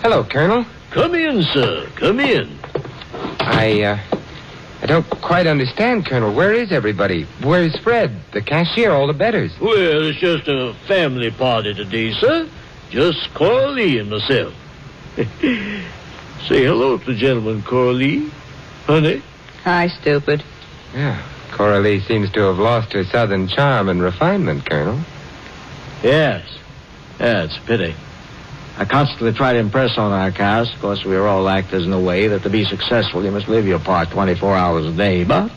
Hello, Colonel. Come in, sir. Come in. I don't quite understand, Colonel. Where is everybody? Where's Fred, the cashier, all the betters? Well, it's just a family party today, sir. Just Coralie and myself. Say hello to the gentleman, Coralie. Honey. Hi, stupid. Yeah, Coralie seems to have lost her southern charm and refinement, Colonel. Yes. Yeah, it's a pity. I constantly try to impress on our cast. Of course, we are all actors in a way that to be successful, you must live your part 24 hours a day. But